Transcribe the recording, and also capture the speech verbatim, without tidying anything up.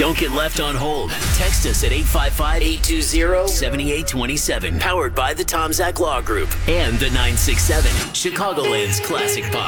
Don't get left on hold. Text us at eight five five, eight two zero, seven eight two seven. Powered by the Tom Zach Law Group and the nine six seven, Chicagoland's Classic Pop.